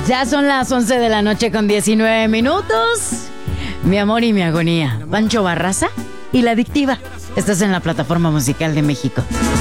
Ya son las 11 de la noche con 19 minutos. Mi amor y mi agonía. Pancho Barraza y La Adictiva. Estás en la plataforma musical de México.